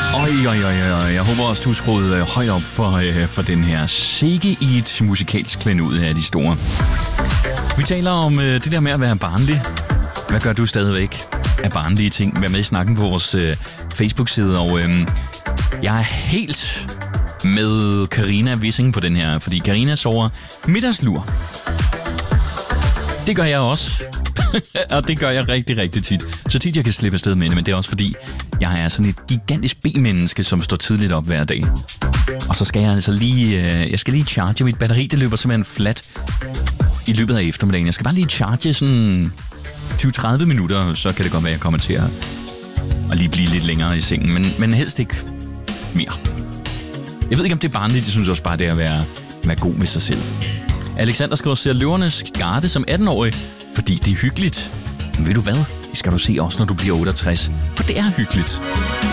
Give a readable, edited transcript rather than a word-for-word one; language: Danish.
Jeg håber også, du er skruet højt op for den her. Sikke i et musikalsk klenod af de store. Vi taler om det der med at være barnlig. Hvad gør du stadigvæk af barnlige ting? Vær med i snakken på vores Facebook-side, og jeg er helt med Karina Wissing på den her, fordi Karina sover middagslur. Det gør jeg også. Og det gør jeg rigtig, rigtig tit. Så tit jeg kan slippe afsted med det, men det er også fordi, jeg er sådan et gigantisk B-menneske, som står tidligt op hver dag. Og så skal jeg altså lige charge mit batteri. Det løber simpelthen flat i løbet af eftermiddagen. Jeg skal bare lige charge sådan 20-30 minutter, så kan det godt være, at jeg kommer til at lige blive lidt længere i sengen. Men helst ikke mere. Jeg ved ikke, om det er barnligt. Jeg synes også bare, det er at være god ved sig selv. Alexander skriver, ser Løvernes Garde som 18-årig, fordi det er hyggeligt. Men ved du hvad? Det skal du se også, når du bliver 68. For det er hyggeligt.